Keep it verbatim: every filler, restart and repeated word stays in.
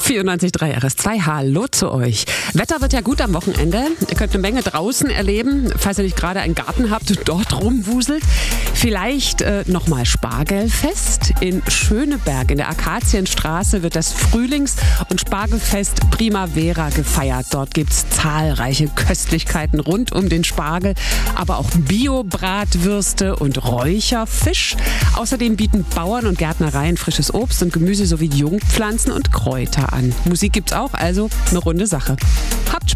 vierundneunzig Komma drei R S zwei, hallo zu euch. Wetter wird ja gut am Wochenende. Ihr könnt eine Menge draußen erleben, falls ihr nicht gerade einen Garten habt und dort rumwuselt. Vielleicht äh, nochmal Spargelfest. In Schöneberg in der Akazienstraße wird das Frühlings- und Spargelfest Primavera gefeiert. Dort gibt es zahlreiche Köstlichkeiten rund um den Spargel, aber auch Bio-Bratwürste und Räucherfisch. Außerdem bieten Bauern und Gärtnereien frisches Obst und Gemüse sowie Jungpflanzen und Kräuter an. Musik gibt's auch, also eine runde Sache. Habt Spaß!